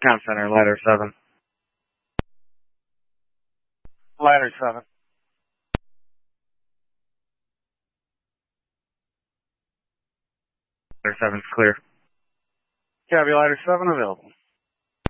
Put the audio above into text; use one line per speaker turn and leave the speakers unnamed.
Comm Center, ladder 7. Ladder 7. Ladder 7's clear. Copy, ladder 7 available.